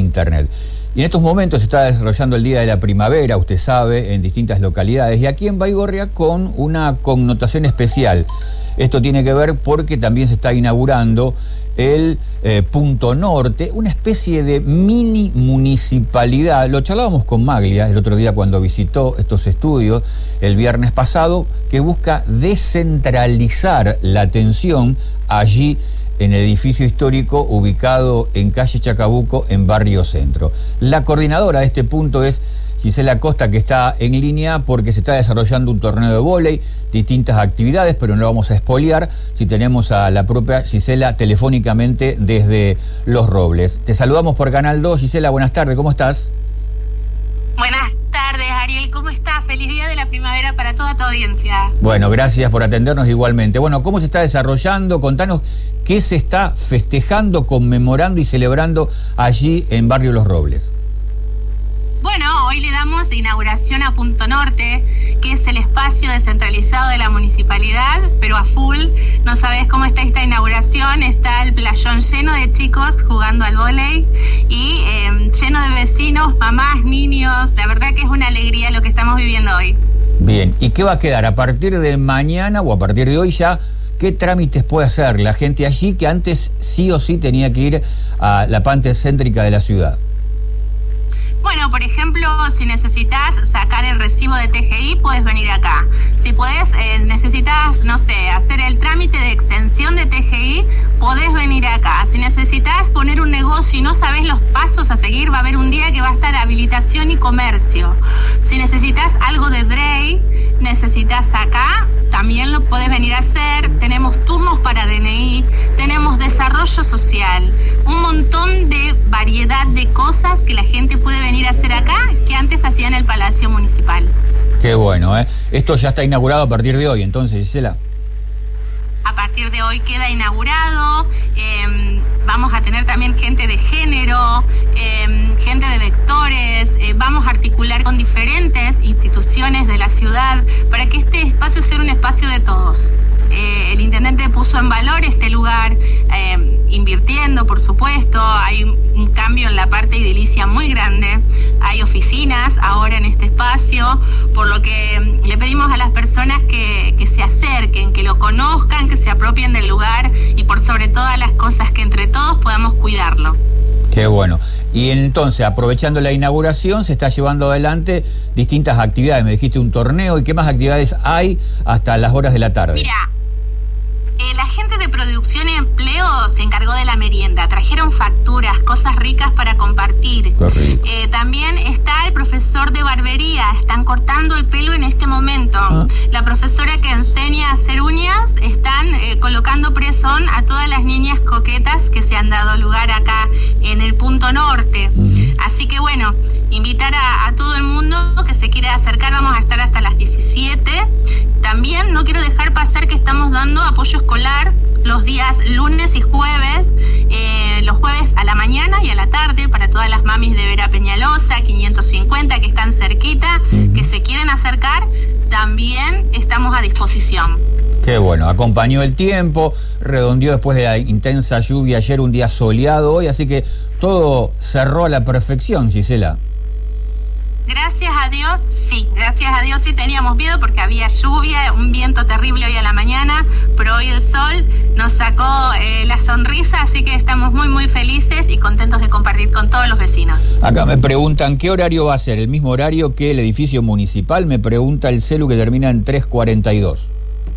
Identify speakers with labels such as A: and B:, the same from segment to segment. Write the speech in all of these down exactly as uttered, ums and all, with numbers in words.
A: internet. Y en estos momentos se está desarrollando el Día de la Primavera, usted sabe, en distintas localidades, y aquí en Baigorria con una connotación especial. Esto tiene que ver porque también se está inaugurando el eh, Punto Norte, una especie de mini municipalidad. Lo charlábamos con Maglia el otro día cuando visitó estos estudios el viernes pasado, que busca descentralizar la atención allí en el edificio histórico ubicado en calle Chacabuco, en Barrio Centro. La coordinadora de este punto es Gisela Costa, que está en línea porque se está desarrollando un torneo de vóley, distintas actividades, pero no lo vamos a espolear si tenemos a la propia Gisela telefónicamente desde Los Robles. Te saludamos por Canal dos. Gisela, buenas tardes, ¿cómo estás?
B: Buenas tardes, Ariel, ¿cómo estás? Feliz Día de la Primavera para toda tu audiencia.
A: Bueno, gracias por atendernos igualmente. Bueno, ¿cómo se está desarrollando? Contanos qué se está festejando, conmemorando y celebrando allí en Barrio Los Robles.
B: Bueno, hoy le damos inauguración a Punto Norte, que es el espacio descentralizado de la municipalidad, pero a full. No sabes cómo está esta inauguración, está el playón lleno de chicos jugando al vóley y eh, lleno de vecinos, mamás, niños. La verdad que es una alegría lo que estamos viviendo hoy.
A: Bien, ¿y qué va a quedar a partir de mañana o a partir de hoy ya? ¿Qué trámites puede hacer la gente allí que antes sí o sí tenía que ir a la parte céntrica de la ciudad?
B: Bueno, por ejemplo, si necesitas sacar el recibo de T G I, puedes venir acá. Si podés, eh, necesitas, no sé, hacer el trámite de exención de T G I, podés venir acá. Si necesitas poner un negocio y no sabés los pasos a seguir, va a haber un día que va a estar habilitación y comercio. Si necesitas algo de D R E I, necesitas acá, también lo podés venir a hacer. Tenemos turnos para D N I, tenemos desarrollo social, un montón de variedad de cosas que la gente puede venir a hacer acá que antes hacía en el Palacio Municipal.
A: Qué bueno, ¿eh? Esto ya está inaugurado a partir de hoy, entonces, Gisela.
B: A partir de hoy queda inaugurado. Eh, vamos a tener también gente de género, eh, gente de vectores. Eh, vamos a articular con diferentes instituciones de la ciudad para que este espacio sea un espacio de todos. Eh, el intendente puso en valor este lugar, eh, invirtiendo, por supuesto. Hay un, un cambio en la parte edilicia muy grande. Hay oficinas ahora en este espacio, por lo que le pedimos a las personas que, que se acerquen, que lo conozcan, que se apropien del lugar y por sobre todas las cosas que entre todos podamos cuidarlo.
A: Qué bueno. Y entonces, aprovechando la inauguración, se está llevando adelante distintas actividades. Me dijiste un torneo. ¿Y qué más actividades hay hasta las horas de la tarde?
B: Mira, Eh, la gente de producción y empleo se encargó de la merienda, trajeron facturas, cosas ricas para compartir. Eh, también está el profesor de barbería, están cortando el pelo en este momento. Ah. La profesora que enseña a hacer uñas, están eh, colocando presón a todas las niñas coquetas que se han dado lugar acá en el Punto Norte. Uh-huh. Así que bueno, invitar a, a todo el mundo que se quiera acercar, vamos a estar hasta las diecisiete. También no quiero dejar pasar que estamos dando apoyo escolar los días lunes y jueves, eh, los jueves a la mañana y a la tarde para todas las mamis de Vera Peñalosa, quinientos cincuenta que están cerquita, uh-huh. que se quieren acercar, también estamos a disposición.
A: Qué bueno, acompañó el tiempo, redondeó después de la intensa lluvia ayer, un día soleado hoy, así que todo cerró a la perfección, Gisela.
B: Gracias a Dios, sí, gracias a Dios sí teníamos miedo porque había lluvia, un viento terrible hoy a la mañana, pero hoy el sol nos sacó eh, la sonrisa, así que estamos muy muy felices y contentos de compartir con todos los vecinos.
A: Acá me preguntan qué horario va a ser, el mismo horario que el edificio municipal, me pregunta el celu que termina en tres cuarenta y dos.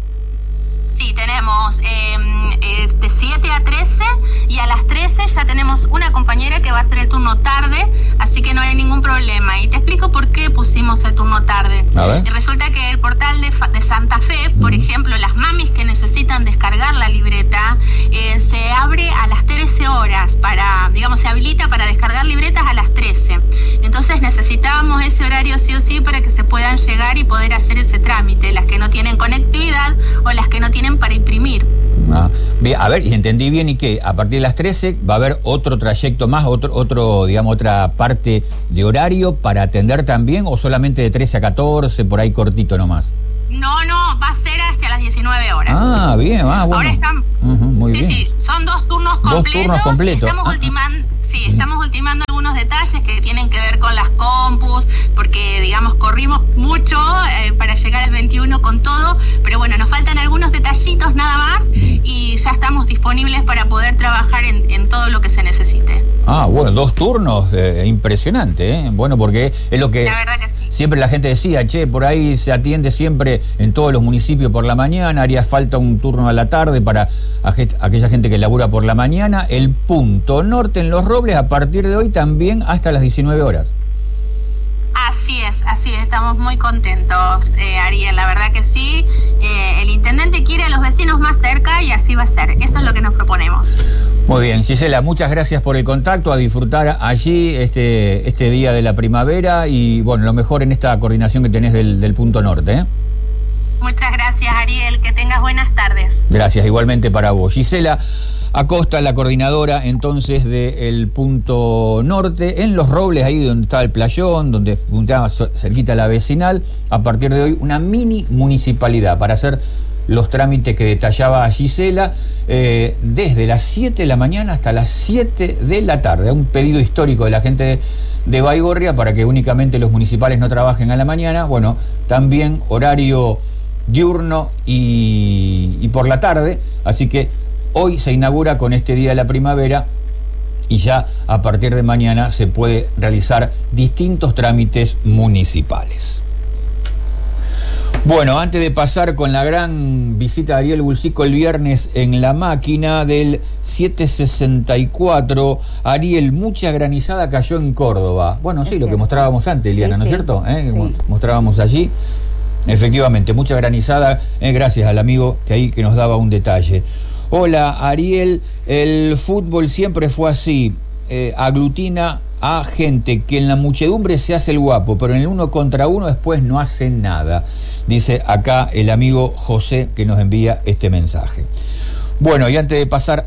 B: Sí, tenemos eh, eh, de siete a trece y a las trece ya tenemos una compañera que va a hacer el turno tarde, así que no hay ningún problema. Y te explico por qué pusimos el turno tarde.
A: A ver.
B: Y resulta que el portal de, de Santa Fe, por mm. ejemplo, las mamis que necesitan descargar la libreta, eh, se abre a las trece horas, para, digamos, se habilita para descargar libretas a las trece. Entonces necesitábamos ese horario sí o sí para que se puedan llegar y poder hacer ese trámite, las que no tienen conectividad o las que no tienen para imprimir.
A: Ah, bien, a ver, y entendí bien, ¿y qué? A partir de las trece va a haber otro trayecto más, otro, otro, digamos, otra parte de horario para atender también, o solamente de trece a catorce, por ahí cortito nomás.
B: No, no, va a ser hasta las diecinueve horas.
A: Ah, bien, ah, bueno.
B: Ahora están,
A: uh-huh, muy
B: sí,
A: bien.
B: Sí, son dos turnos completos.
A: Dos turnos completos.
B: Estamos
A: ah,
B: ultimando, sí, estamos ultimando algunos detalles. corrimos mucho eh, para llegar al veintiuno con todo, pero bueno, nos faltan algunos detallitos nada más y ya estamos disponibles para poder trabajar en, en todo lo que se necesite.
A: Ah, bueno, dos turnos, eh, impresionante, ¿eh? Bueno, porque es lo que...
B: La verdad que sí.
A: Siempre la gente decía, che, por ahí se atiende siempre en todos los municipios por la mañana, haría falta un turno a la tarde para aquella gente que labura por la mañana. El punto norte en Los Robles a partir de hoy también hasta las diecinueve horas.
B: Así es, así es, estamos muy contentos, eh, Ariel, la verdad que sí. Eh, el intendente quiere a los vecinos más cerca y así va a ser, eso es lo que nos proponemos.
A: Muy bien, Gisela, muchas gracias por el contacto, a disfrutar allí este, este día de la primavera y bueno, lo mejor en esta coordinación que tenés del, del punto norte, ¿eh?
B: Muchas gracias, Ariel, que tengas buenas tardes.
A: Gracias, igualmente para vos. Gisela Acosta, la coordinadora entonces del punto norte, en Los Robles, ahí donde está el playón, donde funcionaba cerquita la vecinal, a partir de hoy una mini municipalidad para hacer los trámites que detallaba Gisela, eh, desde las siete de la mañana hasta las siete de la tarde. Un pedido histórico de la gente de, de Baigorria para que únicamente los municipales no trabajen a la mañana. Bueno, también horario diurno y, y por la tarde, así que hoy se inaugura con este día de la primavera y ya a partir de mañana se puede realizar distintos trámites municipales. Bueno, antes de pasar con la gran visita de Ariel Bulsico el viernes en la máquina del siete sesenta y cuatro, Ariel, mucha granizada cayó en Córdoba. Bueno, sí, es lo cierto que mostrábamos antes, Eliana, sí, ¿no es sí. cierto? ¿Eh? Sí. Mostrábamos allí. Efectivamente, mucha granizada, eh, gracias al amigo que ahí que nos daba un detalle. Hola, Ariel, el fútbol siempre fue así, eh, aglutina a gente que en la muchedumbre se hace el guapo, pero en el uno contra uno después no hace nada. Dice acá el amigo José que nos envía este mensaje. Bueno, y antes de pasar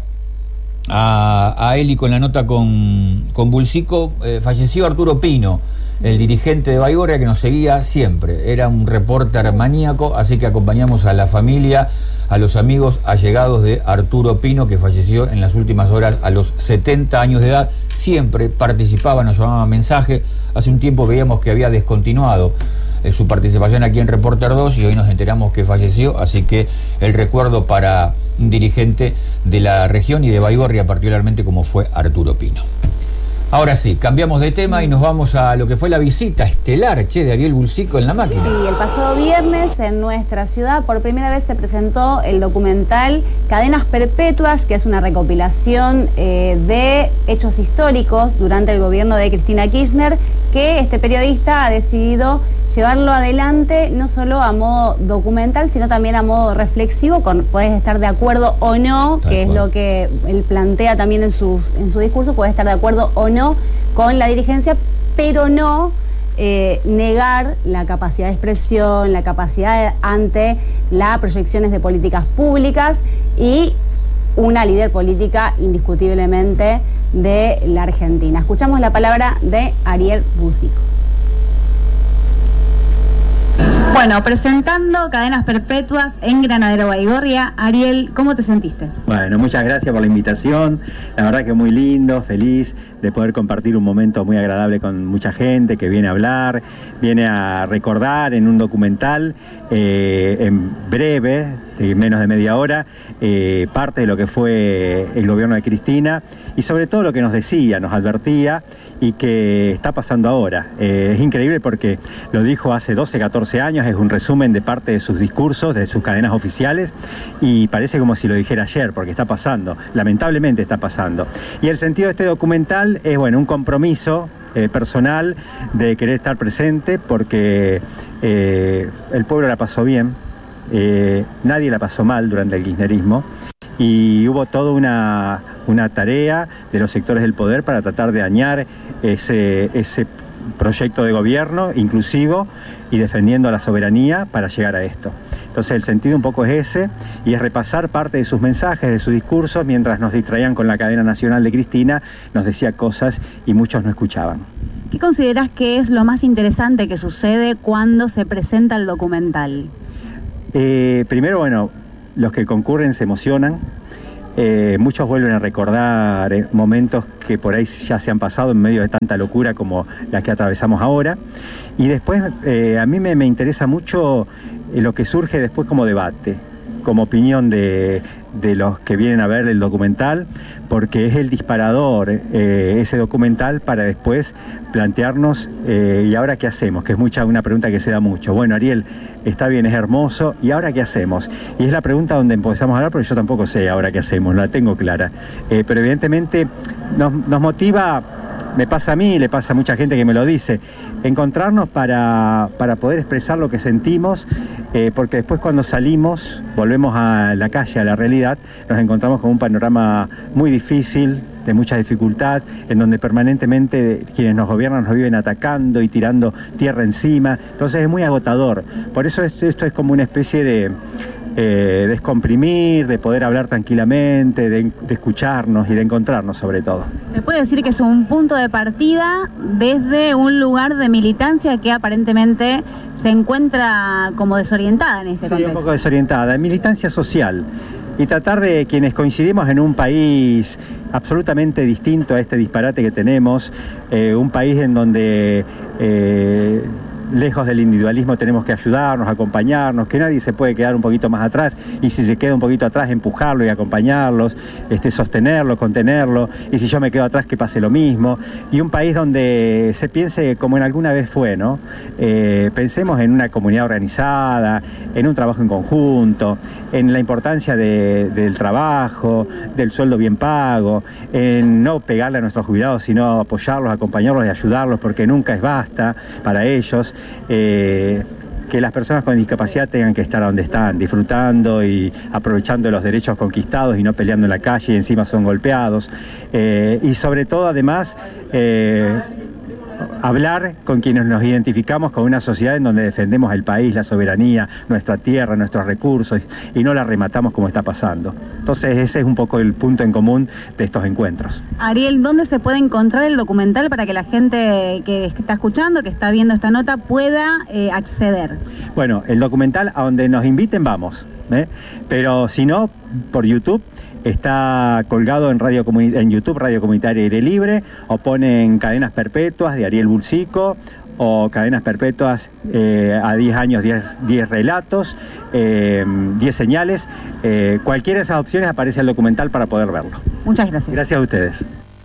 A: a, a Eli con la nota con, con Bulsico, eh, falleció Arturo Pino, el dirigente de Baigorria que nos seguía siempre. Era un reporter maníaco, así que acompañamos a la familia, a los amigos allegados de Arturo Pino, que falleció en las últimas horas a los setenta años de edad. Siempre participaba, nos llamaba mensaje. Hace un tiempo veíamos que había descontinuado eh, su participación aquí en Reporter dos y hoy nos enteramos que falleció, así que el recuerdo para un dirigente de la región y de Baigorria particularmente como fue Arturo Pino. Ahora sí, cambiamos de tema y nos vamos a lo que fue la visita estelar, che, de Ariel Bulsico en la máquina.
C: Sí, el pasado viernes en nuestra ciudad por primera vez se presentó el documental Cadenas Perpetuas, que es una recopilación eh, de hechos históricos durante el gobierno de Cristina Kirchner, que este periodista ha decidido llevarlo adelante no solo a modo documental, sino también a modo reflexivo, con, puedes estar de acuerdo o no, que es lo que él plantea también en, sus, en su discurso, puedes estar de acuerdo o no con la dirigencia, pero no eh, negar la capacidad de expresión, la capacidad de, ante las proyecciones de políticas públicas y una líder política indiscutiblemente de la Argentina. Escuchamos la palabra de Ariel Bulsico. Bueno, presentando Cadenas Perpetuas en Granadero Baigorria. Ariel, ¿cómo te sentiste?
D: Bueno, muchas gracias por la invitación. La verdad que muy lindo, feliz de poder compartir un momento muy agradable con mucha gente que viene a hablar, viene a recordar en un documental eh, en breve, de menos de media hora, eh, parte de lo que fue el gobierno de Cristina y sobre todo lo que nos decía, nos advertía y que está pasando ahora. Eh, es increíble porque lo dijo hace doce, catorce años, es un resumen de parte de sus discursos, de sus cadenas oficiales y parece como si lo dijera ayer porque está pasando, lamentablemente está pasando. Y el sentido de este documental es, bueno, un compromiso eh, personal de querer estar presente porque eh, el pueblo la pasó bien, eh, nadie la pasó mal durante el kirchnerismo y hubo toda una, una tarea de los sectores del poder para tratar de dañar ese, ese proyecto de gobierno inclusivo y defendiendo la soberanía para llegar a esto. Entonces el sentido un poco es ese y es repasar parte de sus mensajes, de sus discursos, mientras nos distraían con la cadena nacional de Cristina, nos decía cosas y muchos no escuchaban.
C: ¿Qué consideras que es lo más interesante que sucede cuando se presenta el documental?
D: Eh, primero, bueno, los que concurren se emocionan eh, muchos vuelven a recordar eh, momentos que por ahí ya se han pasado en medio de tanta locura como la que atravesamos ahora. Y después eh, a mí me, me interesa mucho eh, lo que surge después como debate, como opinión de, de los que vienen a ver el documental, porque es el disparador, eh, ese documental, para después plantearnos, eh, ¿y ahora qué hacemos? Que es mucha una pregunta que se da mucho. Bueno, Ariel, está bien, es hermoso, ¿y ahora qué hacemos? Y es la pregunta donde empezamos a hablar, porque yo tampoco sé ahora qué hacemos, no la tengo clara. Eh, pero evidentemente nos, nos motiva, me pasa a mí, le pasa a mucha gente que me lo dice, encontrarnos para, para poder expresar lo que sentimos, eh, porque después cuando salimos, volvemos a la calle, a la realidad, nos encontramos con un panorama muy difícil, de mucha dificultad, en donde permanentemente quienes nos gobiernan nos viven atacando y tirando tierra encima. Entonces es muy agotador. Por eso esto, esto es como una especie de eh, descomprimir, de poder hablar tranquilamente, de, de escucharnos y de encontrarnos sobre todo.
C: Se puede decir que es un punto de partida desde un lugar de militancia que aparentemente se encuentra como desorientada en este
D: sí,
C: contexto.
D: Un poco desorientada, militancia social. Y tratar de quienes coincidimos en un país absolutamente distinto a este disparate que tenemos, eh, un país en donde eh, lejos del individualismo tenemos que ayudarnos, acompañarnos, que nadie se puede quedar un poquito más atrás, y si se queda un poquito atrás, empujarlo y acompañarlos, este, sostenerlo, contenerlo, y si yo me quedo atrás, que pase lo mismo. Y un país donde se piense como en alguna vez fue, ¿no? Eh, pensemos en una comunidad organizada, en un trabajo en conjunto, en la importancia de, del trabajo, del sueldo bien pago, en no pegarle a nuestros jubilados, sino apoyarlos, acompañarlos y ayudarlos, porque nunca es basta para ellos. Eh, que las personas con discapacidad tengan que estar donde están, disfrutando y aprovechando los derechos conquistados y no peleando en la calle y encima son golpeados. Eh, y sobre todo, además, eh, hablar con quienes nos identificamos con una sociedad en donde defendemos el país, la soberanía, nuestra tierra, nuestros recursos, y no la rematamos como está pasando. Entonces ese es un poco el punto en común de estos encuentros.
C: Ariel, ¿dónde se puede encontrar el documental para que la gente que está escuchando, que está viendo esta nota, pueda eh, acceder?
D: Bueno, el documental, a donde nos inviten vamos, ¿eh? Pero si no, por YouTube. Está colgado en, radio en YouTube, Radio Comunitaria Aire Libre, o ponen Cadenas Perpetuas de Ariel Bulsico, o Cadenas Perpetuas eh, a diez años, diez relatos, eh, diez señales. Eh, cualquiera de esas opciones aparece el documental para poder verlo.
C: Muchas gracias.
D: Gracias a ustedes.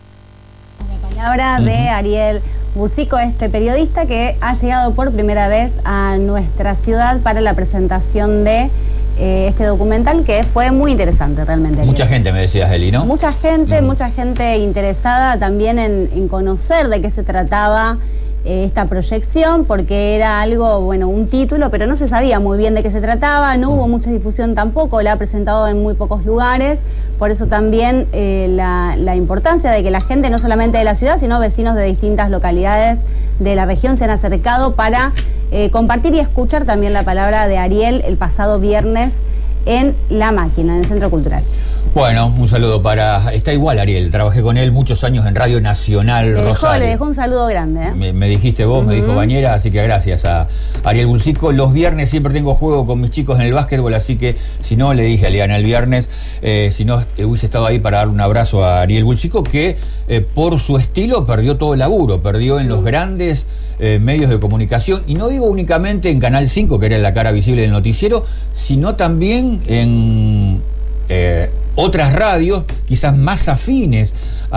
C: La palabra de Ariel Bulsico, este periodista que ha llegado por primera vez a nuestra ciudad para la presentación de Eh, este documental, que fue muy interesante realmente.
A: Mucha gente, me decías, Eli, ¿no?
C: Mucha gente, uh-huh. mucha gente interesada también en, en conocer de qué se trataba eh, esta proyección, porque era algo, bueno, un título, pero no se sabía muy bien de qué se trataba, no hubo mucha difusión tampoco, la ha presentado en muy pocos lugares, por eso también eh, la, la importancia de que la gente, no solamente de la ciudad, sino vecinos de distintas localidades de la región, se han acercado para Eh, compartir y escuchar también la palabra de Ariel el pasado viernes en La Máquina, en el Centro Cultural.
A: Bueno, un saludo para... Está igual Ariel, trabajé con él muchos años en Radio Nacional le dejó, Rosario.
C: Le dejó un saludo grande, ¿eh?
A: Me, me dijiste vos, uh-huh. me dijo Bañera, así que gracias a Ariel Bulsico. Los viernes siempre tengo juego con mis chicos en el básquetbol, así que si no, le dije a Liana el viernes, eh, si no eh, hubiese estado ahí para dar un abrazo a Ariel Bulsico, que eh, por su estilo perdió todo el laburo, perdió en los grandes eh, medios de comunicación, y no digo únicamente en Canal cinco, que era la cara visible del noticiero, sino también en... Eh, otras radios, quizás más afines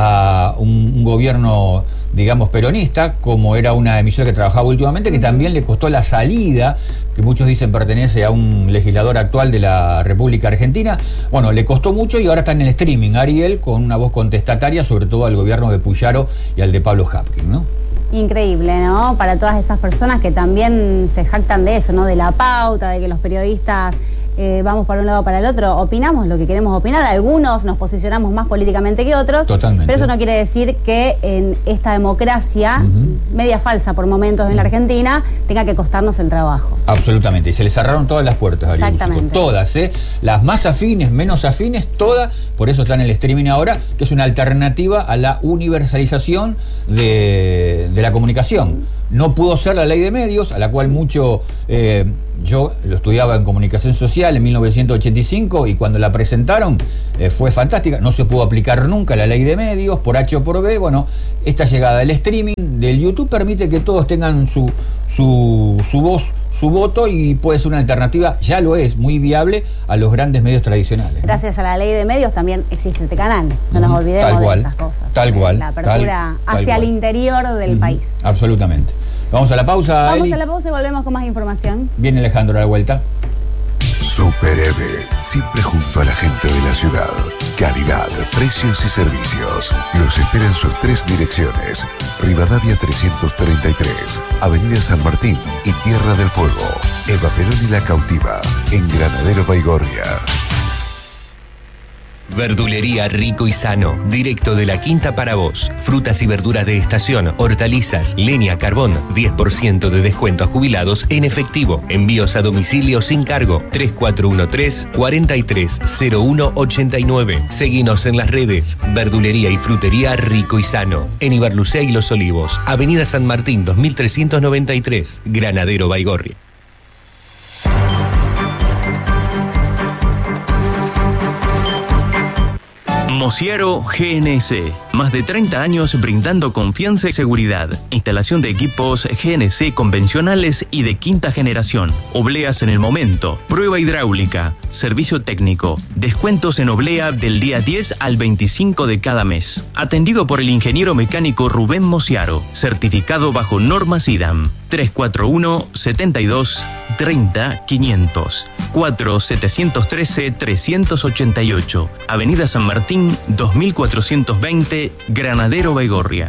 A: a un, un gobierno, digamos, peronista, como era una emisora que trabajaba últimamente, que también le costó la salida, que muchos dicen pertenece a un legislador actual de la República Argentina. Bueno, le costó mucho y ahora está en el streaming, Ariel, con una voz contestataria, sobre todo al gobierno de Puyaro y al de Pablo Hapkin, ¿no?
C: Increíble, ¿no? Para todas esas personas que también se jactan de eso, ¿no? De la pauta, de que los periodistas eh, vamos para un lado o para el otro, opinamos lo que queremos opinar, algunos nos posicionamos más políticamente que otros. Totalmente. Pero eso no quiere decir que en esta democracia, uh-huh. media falsa por momentos en la Argentina, tenga que costarnos el trabajo.
A: Absolutamente, y se le cerraron todas las puertas, Ariel.
C: Exactamente.
A: Todas, ¿eh? Las más afines, menos afines, todas, por eso está en el streaming ahora, que es una alternativa a la universalización de, de la comunicación. no pudo ser la ley de medios, a la cual mucho... Eh, yo lo estudiaba en comunicación social en mil novecientos ochenta y cinco y cuando la presentaron eh, fue fantástica. No se pudo aplicar nunca la ley de medios, por H o por B. Bueno, esta llegada del streaming, del YouTube, permite que todos tengan su, su, su voz, su voto, y puede ser una alternativa, ya lo es, muy viable a los grandes medios tradicionales.
C: Gracias a la ley de medios también existe este canal. No nos olvidemos
A: tal cual,
C: de esas cosas.
A: Tal cual.
C: La apertura
A: tal,
C: hacia
A: tal
C: el interior del uh-huh. país.
A: Absolutamente. Vamos a la pausa,
C: Vamos
A: Eli.
C: a la pausa y volvemos con más información.
A: Viene Alejandro a la vuelta.
E: Super Eve, siempre junto a la gente de la ciudad. Calidad, precios y servicios. Los espera en sus tres direcciones. Rivadavia trescientos treinta y tres, Avenida San Martín y Tierra del Fuego. Eva Perón y La Cautiva, en Granadero Baigorria.
F: Verdulería Rico y Sano, directo de la Quinta para vos. Frutas y verduras de estación, hortalizas, leña, carbón, diez por ciento de descuento a jubilados en efectivo. Envíos a domicilio sin cargo. tres cuatro uno tres, cuatro tres cero uno ocho nueve. Seguinos en las redes. Verdulería y frutería Rico y Sano. En Ibarlucea y Los Olivos, Avenida San Martín dos mil trescientos noventa y tres, Granadero Baigorria.
G: Mosiaro G N C. Más de treinta años brindando confianza y seguridad. Instalación de equipos G N C convencionales y de quinta generación. Obleas en el momento. Prueba hidráulica. Servicio técnico. Descuentos en oblea del día diez al veinticinco de cada mes. Atendido por el ingeniero mecánico Rubén Mosiaro. Certificado bajo normas I D A M. tres cuatro uno, setenta y dos, treinta, quinientos. cuatro siete uno tres, tres ocho ocho. Avenida San Martín, dos mil cuatrocientos veinte, Granadero Baigorria.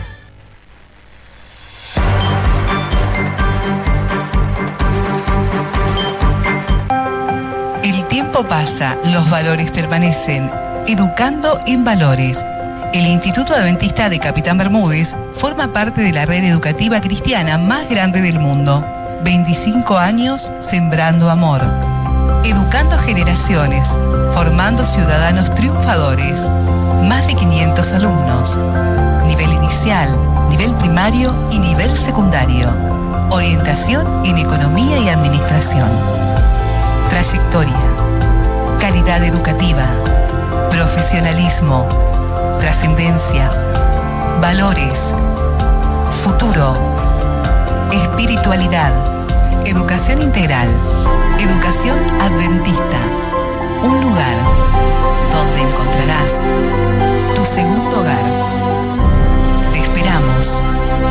H: El tiempo pasa, los valores permanecen. Educando en Valores. El Instituto Adventista de Capitán Bermúdez forma parte de la red educativa cristiana más grande del mundo. veinticinco años sembrando amor. Educando generaciones, formando ciudadanos triunfadores. Más de quinientos alumnos. Nivel inicial, nivel primario y nivel secundario. Orientación en economía y administración. Trayectoria. Calidad educativa. Profesionalismo. Trascendencia, valores, futuro, espiritualidad, educación integral, educación adventista, un lugar donde encontrarás tu segundo hogar. Te esperamos.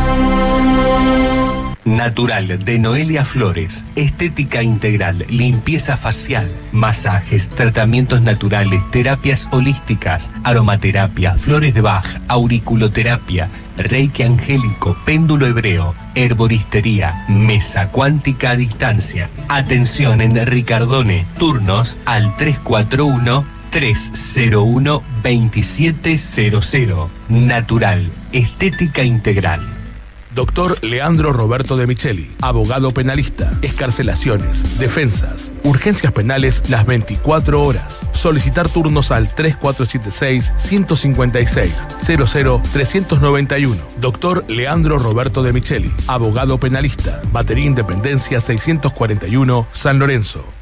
F: Natural de Noelia Flores. Estética integral, limpieza facial, masajes, tratamientos naturales, terapias holísticas, aromaterapia, flores de Bach, auriculoterapia, reiki angélico, péndulo hebreo, herboristería, mesa cuántica a distancia. Atención en Ricardone. Turnos al tres cuatro uno, tres cero uno, dos siete cero cero. Natural, estética integral.
I: Doctor Leandro Roberto de Micheli, abogado penalista, excarcelaciones, defensas, urgencias penales las veinticuatro horas. Solicitar turnos al tres cuatro siete seis, uno cinco seis, cero cero tres nueve uno. Doctor Leandro Roberto de Micheli, abogado penalista, Batería Independencia seiscientos cuarenta y uno, San Lorenzo.